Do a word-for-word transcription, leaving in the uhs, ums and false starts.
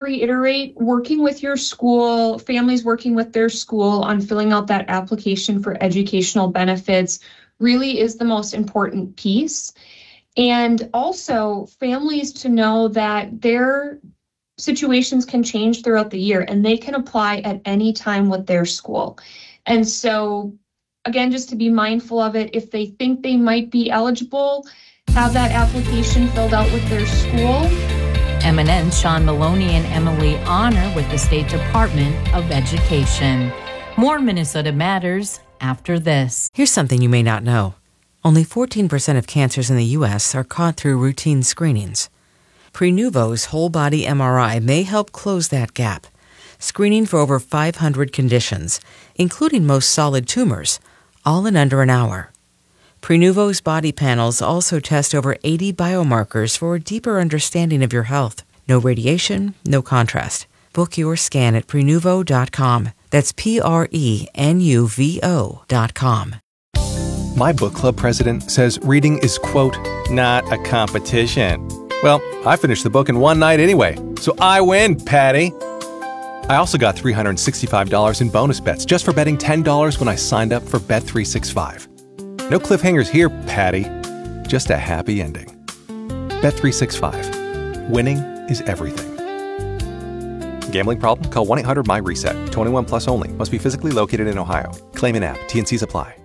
reiterate, working with your school, families working with their school on filling out that application for educational benefits really is the most important piece. And also families to know that their situations can change throughout the year and they can apply at any time with their school. And so, again, just to be mindful of it, if they think they might be eligible, have that application filled out with their school. M N N's Sean Maloney and Emily Honor with the State Department of Education. More Minnesota Matters after this. Here's something you may not know. Only fourteen percent of cancers in the U S are caught through routine screenings. Prenuvo's whole-body M R I may help close that gap, screening for over five hundred conditions, including most solid tumors, all in under an hour. Prenuvo's body panels also test over eighty biomarkers for a deeper understanding of your health. No radiation, no contrast. Book your scan at Prenuvo dot com. That's P R E N U V O dot com. My book club president says reading is, quote, not a competition. Well, I finished the book in one night anyway, so I win, Patty. I also got three hundred sixty-five dollars in bonus bets just for betting ten dollars when I signed up for Bet three sixty-five. No cliffhangers here, Patty. Just a happy ending. Bet three sixty-five. Winning is everything. Gambling problem? Call one eight hundred M Y RESET. twenty-one plus only. Must be physically located in Ohio. Claim in app. T and C's apply.